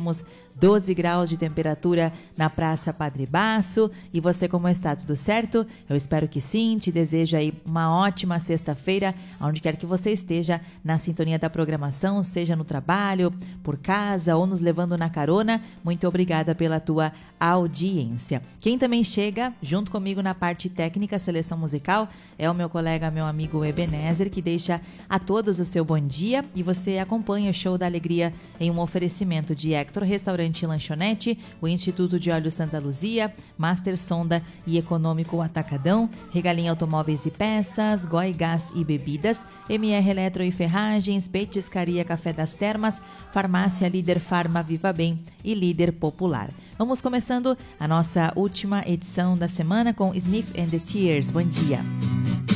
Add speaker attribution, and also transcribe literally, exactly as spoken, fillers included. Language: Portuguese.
Speaker 1: temos doze graus de temperatura na Praça Padre Basso. E você, como está? Tudo certo? Eu espero que sim. Te desejo aí uma ótima sexta-feira, onde quer que você esteja, na sintonia da programação, seja no trabalho, por casa ou nos levando na carona. Muito obrigada pela tua audiência. Quem também chega junto comigo na parte técnica, seleção musical, é o meu colega, meu amigo Ebenezer, que deixa a todos o seu bom dia, e você acompanha o Show da Alegria em um oferecimento de Hector Restaurante e Lanchonete, o Instituto de Óleo Santa Luzia, Master Sonda e Econômico Atacadão, Regalim Automóveis e Peças, Goi Gás e Bebidas, M R Eletro e Ferragens, Petiscaria Café das Termas, Farmácia Líder Farma Viva Bem e Líder Popular. Vamos começando a nossa última edição da semana com Sniff and the Tears. Bom dia!